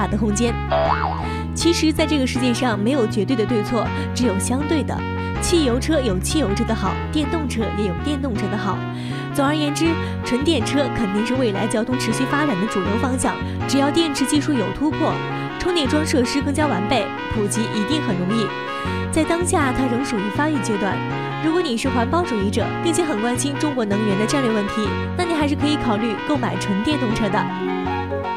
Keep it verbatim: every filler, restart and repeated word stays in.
大的空间。其实，在这个世界上没有绝对的对错，只有相对的。汽油车有汽油车的好，电动车也有电动车的好。总而言之，纯电车肯定是未来交通持续发展的主流方向。只要电池技术有突破，充电桩设施更加完备，普及一定很容易。在当下，它仍属于发育阶段。如果你是环保主义者，并且很关心中国能源的战略问题，那你还是可以考虑购买纯电动车的。